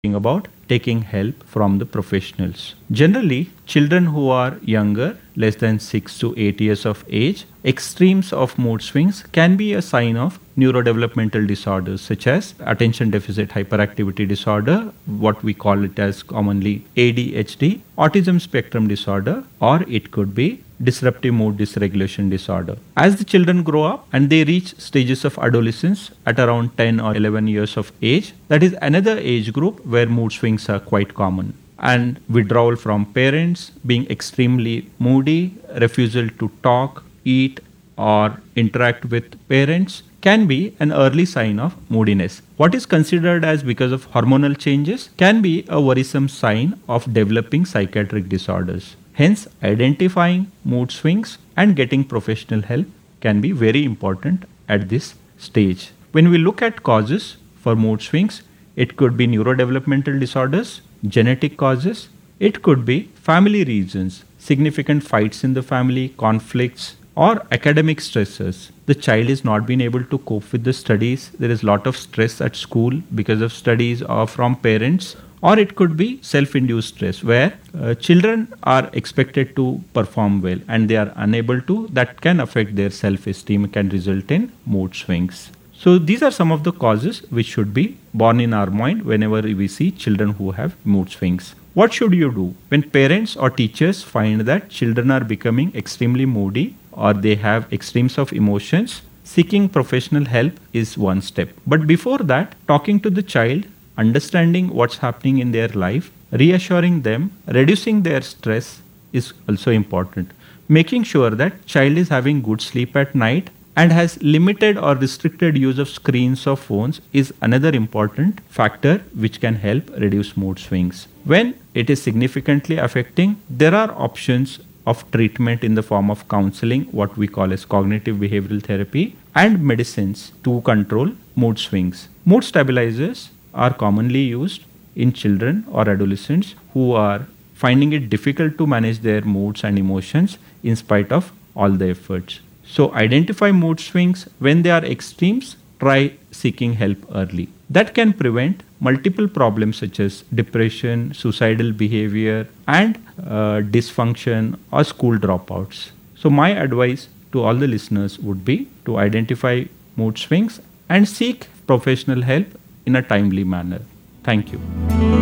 talking about taking help from the professionals. Generally, children who are younger, less than 6 to 8 years of age, extremes of mood swings can be a sign of neurodevelopmental disorders such as attention deficit hyperactivity disorder, what we call it as commonly ADHD, autism spectrum disorder, or it could be disruptive mood dysregulation disorder. As the children grow up and they reach stages of adolescence at around 10 or 11 years of age, that is another age group where mood swings are quite common. And withdrawal from parents, being extremely moody, refusal to talk, eat, or interact with parents can be an early sign of moodiness. What is considered as because of hormonal changes can be a worrisome sign of developing psychiatric disorders. Hence, identifying mood swings and getting professional help can be very important at this stage. When we look at causes for mood swings, it could be neurodevelopmental disorders, genetic causes, it could be family reasons, significant fights in the family, conflicts, or academic stressors. The child is not being able to cope with the studies. There is a lot of stress at school because of studies or from parents, or it could be self-induced stress where children are expected to perform well and they are unable to. That can affect their self-esteem, can result in mood swings. So these are some of the causes which should be borne in our mind whenever we see children who have mood swings. What should you do when parents or teachers find that children are becoming extremely moody or they have extremes of emotions? Seeking professional help is one step. But before that, talking to the child, understanding what's happening in their life, reassuring them, reducing their stress is also important. Making sure that child is having good sleep at night and has limited or restricted use of screens or phones is another important factor which can help reduce mood swings. When it is significantly affecting, there are options of treatment in the form of counseling, what we call as cognitive behavioral therapy, and medicines to control mood swings. Mood stabilizers are commonly used in children or adolescents who are finding it difficult to manage their moods and emotions in spite of all the efforts. So identify mood swings when they are extremes, try seeking help early. That can prevent multiple problems such as depression, suicidal behavior, and dysfunction or school dropouts. So my advice to all the listeners would be to identify mood swings and seek professional help in a timely manner. Thank you.